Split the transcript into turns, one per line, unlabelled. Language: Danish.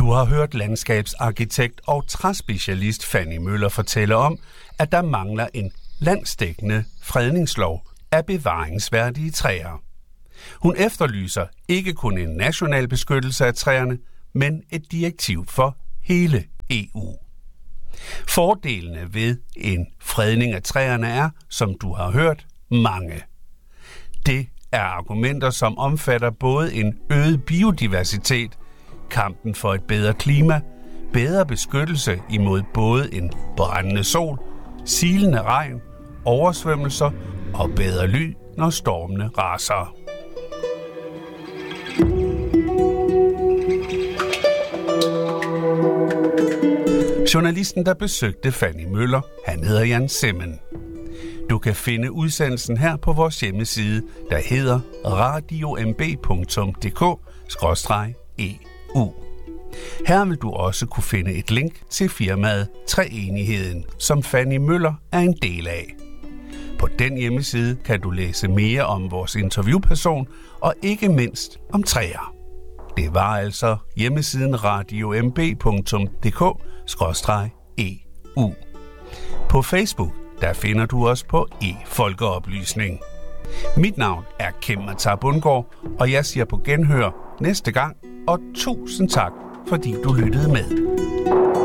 Du har hørt landskabsarkitekt og træspecialist Fanny Møller fortælle om, at der mangler en landsdækkende fredningslov af bevaringsværdige træer. Hun efterlyser ikke kun en national beskyttelse af træerne, men et direktiv for hele EU. Fordelene ved en fredning af træerne er, som du har hørt, mange. Det er argumenter, som omfatter både en øget biodiversitet, kampen for et bedre klima, bedre beskyttelse imod både en brændende sol, silende regn, oversvømmelser og bedre ly, når stormene raser. Journalisten, der besøgte Fanny Møller, han hedder Jan Simmen. Du kan finde udsendelsen her på vores hjemmeside, der hedder radiomb.dk/EU. Her vil du også kunne finde et link til firmaet Træenigheden, som Fanny Møller er en del af. På den hjemmeside kan du læse mere om vores interviewperson og ikke mindst om træer. Det var altså hjemmesiden radiomb.dk/EU. På Facebook, der finder du os på e-folkeoplysning. Mit navn er Kim Matar Bundgaard, og jeg siger på genhør næste gang, og tusind tak, fordi du lyttede med.